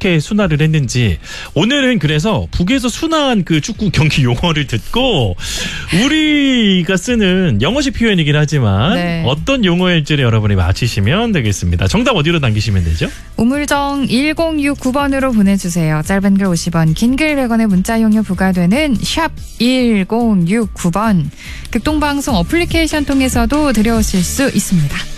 어떻게 순화를 했는지 오늘은 그래서 북에서 순화한 그 축구 경기 용어를 듣고 우리가 쓰는 영어식 표현이긴 하지만 네. 어떤 용어일지를 여러분이 맞히시면 되겠습니다. 정답 어디로 남기시면 되죠? 우물정 1069번으로 보내주세요. 짧은 글 50원, 긴 글 100원의 문자 이용료 부과되는 샵 1069번. 극동방송 어플리케이션 통해서도 들여오실 수 있습니다.